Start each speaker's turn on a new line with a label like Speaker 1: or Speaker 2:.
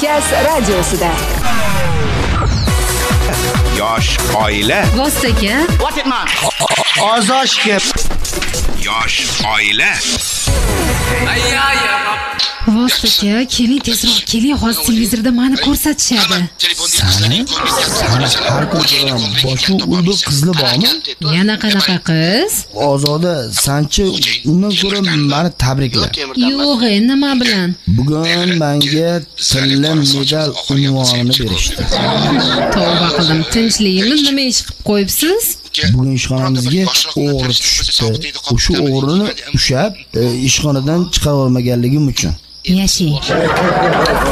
Speaker 1: Markaz radiosida.
Speaker 2: Yosh oila.
Speaker 3: Vostaka.
Speaker 4: Ozoshga.
Speaker 2: Yosh oila.
Speaker 3: Vostaka, keling tezroq keling, hozir televizorda meni ko'rsatishadi.
Speaker 4: Sani har kun ko'raman. Boshi uldi qizli bormi?
Speaker 3: Yana qanaqa qiz?
Speaker 4: Ozoda, sanchi undan ko'ra meni tabrikla.
Speaker 3: Yo'q, nima bilan?
Speaker 4: Bugun menga tilla medal unvonini berishdi.
Speaker 3: Tavba qildim, tinchligimiz nima ish qilib qo'yibsiz?
Speaker 4: Bugun ishxonamizga o'g'ri tushdi. O'sha o'g'rini ushab, ishxonadan chiqarib olmaganligim uchun.
Speaker 3: Yashing.